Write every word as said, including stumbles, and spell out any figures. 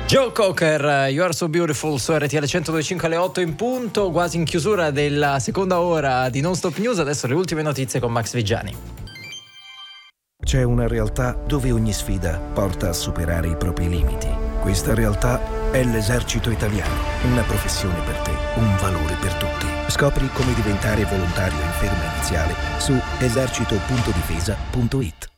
Joe Cocker, You Are So Beautiful su R T L centodue e cinque alle otto in punto, quasi in chiusura della seconda ora di Non Stop News. Adesso le ultime notizie con Max Vigiani. C'è una realtà dove ogni sfida porta a superare i propri limiti. Questa realtà è l'Esercito Italiano, una professione per te, un valore per tutti. Scopri come diventare volontario in ferma iniziale su esercito punto difesa punto it.